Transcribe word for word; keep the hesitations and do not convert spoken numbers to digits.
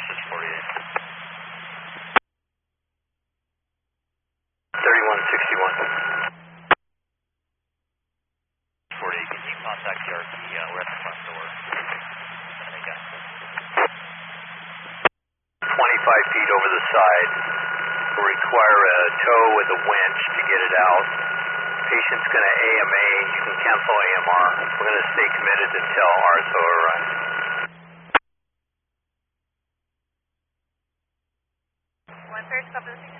is forty-eight. thirty-one sixty-one. forty-eight, can you contact the R T? Uh, we're at the front door. twenty-five feet over the side. We'll require a tow with a winch to get it out. Patient's going to A M A. You can cancel A M R. We're going to stay committed until R S O arrives. One first, couple of